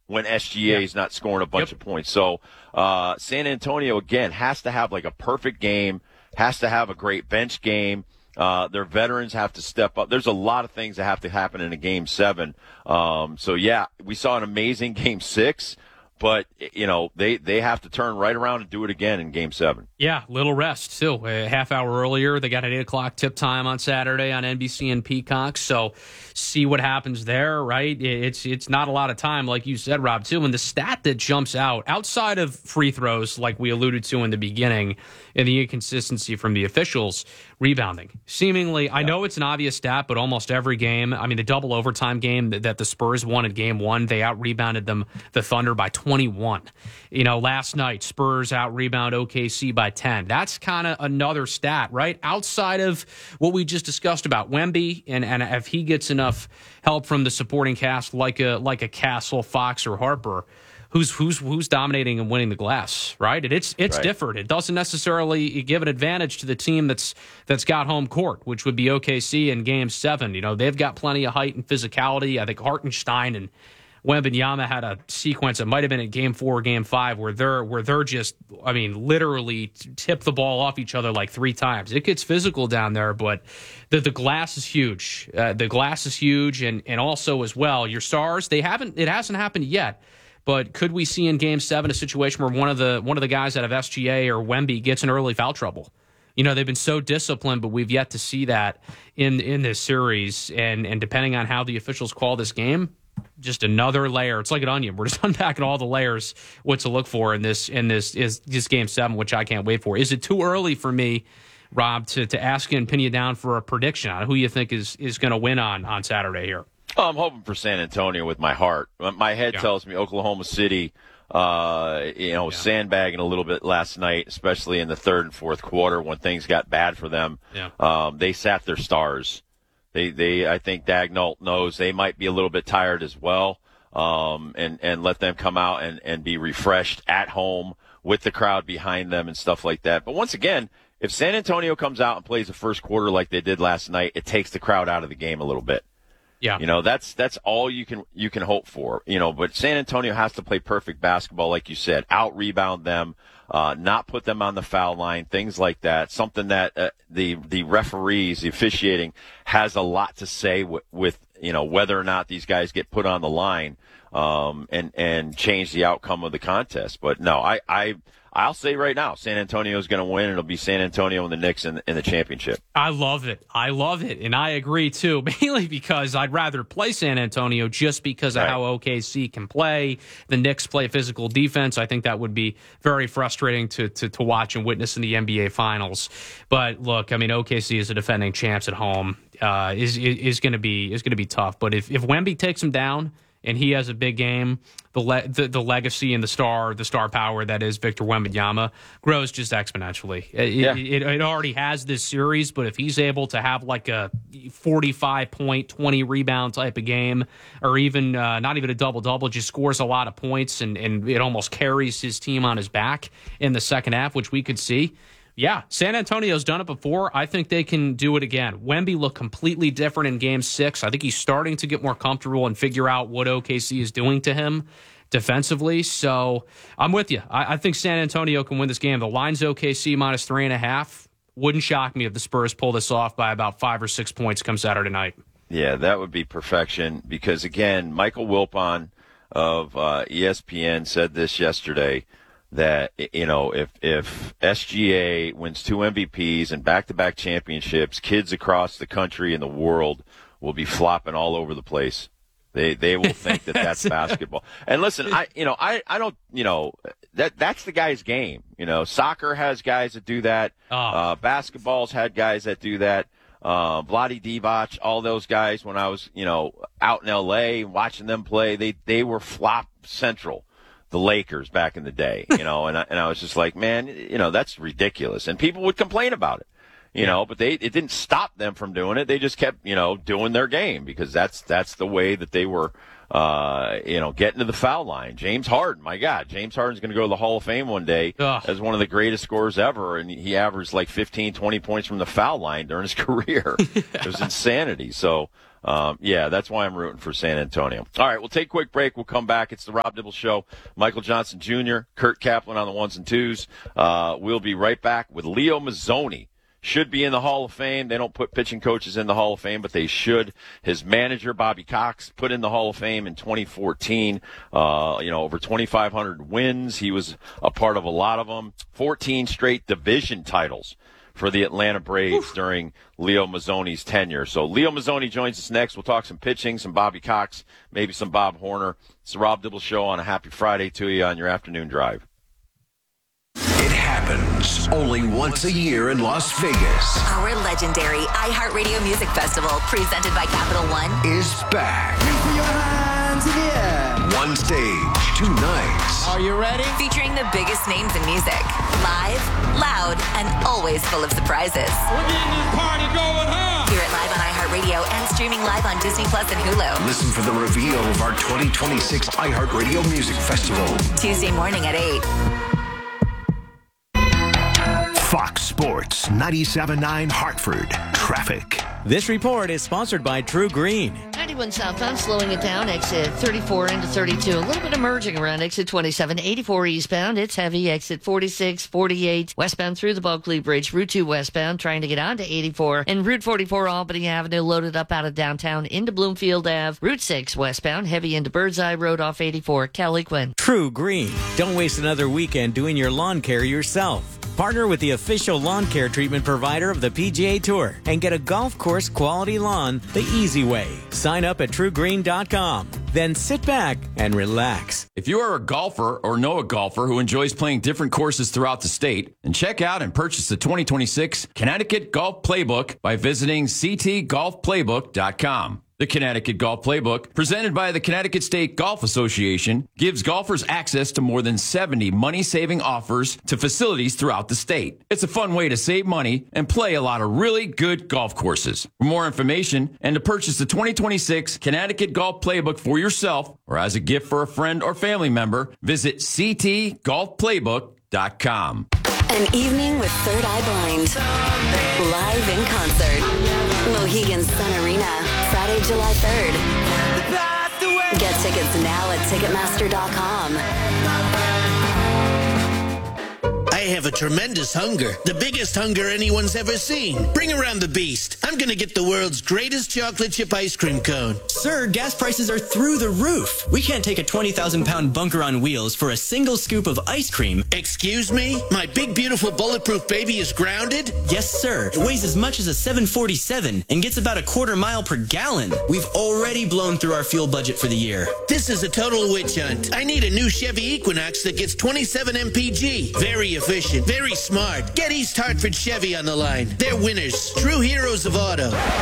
when SGA is not scoring a bunch of points. So San Antonio, again, has to have like a perfect game, has to have a great bench game. Their veterans have to step up. There's a lot of things that have to happen in a Game 7. So, yeah, we saw an amazing Game 6. But, you know, they have to turn right around and do it again in Game 7. Yeah, little rest, too. A half hour earlier, they got an 8 o'clock tip time on Saturday on NBC and Peacock. So see what happens there, right? It's not a lot of time, like you said, Rob, too. And the stat that jumps out, outside of free throws, like we alluded to in the beginning, and the inconsistency from the officials, rebounding. Seemingly, I know it's an obvious stat, but almost every game, I mean, the double overtime game that the Spurs won in Game 1, they out-rebounded them, the Thunder, by 21. You know, last night, Spurs out-rebound OKC by 10. That's kind of another stat, right? Outside of what we just discussed about Wemby, and if he gets enough help from the supporting cast like a Castle, Fox, or Harper, who's dominating and winning the glass, right? It's right. Different. It doesn't necessarily give an advantage to the team that's got home court, which would be OKC in Game 7. You know, they've got plenty of height and physicality. I think Hartenstein and Wembanyama had a sequence, it might have been in Game 4 or Game 5, where they're just, I mean, literally tip the ball off each other like 3 times. It gets physical down there, but the glass is huge. The glass is huge, and also as well, your stars, it hasn't happened yet. But could we see in Game 7 a situation where one of the guys out of SGA or Wemby gets in early foul trouble? You know, they've been so disciplined, but we've yet to see that in this series. And depending on how the officials call this game, just another layer. It's like an onion. We're just unpacking all the layers, what to look for in this Game 7, which I can't wait for. Is it too early for me, Rob, to ask you and pin you down for a prediction on who you think is going to win on Saturday here? Oh, I'm hoping for San Antonio with my heart. My head tells me Oklahoma City, sandbagging a little bit last night, especially in the third and fourth quarter when things got bad for them. Yeah. They sat their stars. I think Dagnall knows they might be a little bit tired as well, and let them come out and be refreshed at home with the crowd behind them and stuff like that. But once again, if San Antonio comes out and plays the first quarter like they did last night, it takes the crowd out of the game a little bit. Yeah. You know, that's all you can hope for. You know, but San Antonio has to play perfect basketball, like you said, out-rebound them, not put them on the foul line, things like that. Something that the referees, the officiating, has a lot to say with you know, whether or not these guys get put on the line and change the outcome of the contest. But no, I'll say right now, San Antonio is going to win. It'll be San Antonio and the Knicks in the championship. I love it. And I agree, too, mainly because I'd rather play San Antonio just because of how OKC can play. The Knicks play physical defense. I think that would be very frustrating to watch and witness in the NBA Finals. But, look, I mean, OKC is a defending champs at home. Is going to be tough. But if Wemby takes him down and he has a big game, the legacy and the star power that is Victor Wembanyama grows just exponentially. It already has this series, but if he's able to have like a 45-point, 20-rebound type of game, or even not even a double-double, just scores a lot of points and it almost carries his team on his back in the second half, which we could see. Yeah, San Antonio's done it before. I think they can do it again. Wemby looked completely different in Game 6. I think he's starting to get more comfortable and figure out what OKC is doing to him defensively. So I'm with you. I think San Antonio can win this game. The line's OKC minus 3.5. Wouldn't shock me if the Spurs pull this off by about 5 or 6 points come Saturday night. Yeah, that would be perfection because, again, Michael Wilpon of ESPN said this yesterday, that, you know, if SGA wins 2 MVPs and back-to-back championships, kids across the country and the world will be flopping all over the place. They will think that that's basketball. And listen, I don't, you know, that's the guy's game. You know, soccer has guys that do that. Basketball's had guys that do that. Vlade Divac, all those guys, when I was, you know, out in L.A. watching them play, they were flop central. The Lakers back in the day, you know, and I was just like, man, you know, that's ridiculous. And people would complain about it, you know, but it didn't stop them from doing it. They just kept, you know, doing their game because that's the way that they were, getting to the foul line. James Harden, my God, James Harden's going to go to the Hall of Fame one day as one of the greatest scorers ever. And he averaged like 15, 20 points from the foul line during his career. It was insanity. So, yeah, that's why I'm rooting for San Antonio. All right, we'll take a quick break. We'll come back. It's the Rob Dibble Show. Michael Johnson Jr., Kurt Kaplan on the ones and twos. We'll be right back with Leo Mazzoni. Should be in the Hall of Fame. They don't put pitching coaches in the Hall of Fame, but they should. His manager, Bobby Cox, put in the Hall of Fame in 2014. Over 2,500 wins. He was a part of a lot of them. 14 straight division titles for the Atlanta Braves during Leo Mazzoni's tenure. So Leo Mazzoni joins us next. We'll talk some pitching, some Bobby Cox, maybe some Bob Horner. It's the Rob Dibble Show on a happy Friday to you on your afternoon drive. It happens only once a year in Las Vegas. Our legendary iHeartRadio Music Festival, presented by Capital One, Is back. Put your hands in the air. One stage, 2 nights. Are you ready? featuring the biggest names in music. Live, loud, and always full of surprises. We're getting this party going, huh? Hear it live on iHeartRadio and streaming live on Disney Plus and Hulu. Listen for the reveal of our 2026 iHeartRadio Music Festival. Tuesday morning at 8. Fox Sports 97.9 Hartford. Traffic. This report is sponsored by True Green. 91 southbound, slowing it down. Exit 34 into 32. A little bit emerging around exit 27. 84 eastbound. It's heavy. Exit 46, 48. Westbound through the Bulkley Bridge. Route 2 westbound, trying to get onto 84. And Route 44 Albany Avenue, loaded up out of downtown into Bloomfield Ave. Route 6 westbound, heavy into Birdseye Road off 84. Kelly Quinn. True Green. Don't waste another weekend doing your lawn care yourself. Partner with the official lawn care treatment provider of the PGA Tour and get a golf course quality lawn the easy way. Sign up at truegreen.com. Then sit back and relax. If you are a golfer or know a golfer who enjoys playing different courses throughout the state, then check out and purchase the 2026 Connecticut Golf Playbook by visiting ctgolfplaybook.com. The Connecticut Golf Playbook, presented by the Connecticut State Golf Association, gives golfers access to more than 70 money-saving offers to facilities throughout the state. It's a fun way to save money and play a lot of really good golf courses. For more information and to purchase the 2026 Connecticut Golf Playbook for yourself or as a gift for a friend or family member, visit ctgolfplaybook.com. An evening with Third Eye Blind. Live in concert. Mohegan Sun Arena, Friday, July 3rd. Get tickets now at Ticketmaster.com. I have a tremendous hunger. The biggest hunger anyone's ever seen. Bring around the beast. I'm going to get the world's greatest chocolate chip ice cream cone. Sir, gas prices are through the roof. We can't take a 20,000-pound bunker on wheels for a single scoop of ice cream. Excuse me? My big, beautiful bulletproof baby is grounded? Yes, sir. It weighs as much as a 747 and gets about a quarter mile per gallon. We've already blown through our fuel budget for the year. This is a total witch hunt. I need a new Chevy Equinox that gets 27 mpg. Very efficient, very smart. Get East Hartford Chevy on the line. They're winners, true heroes of auto.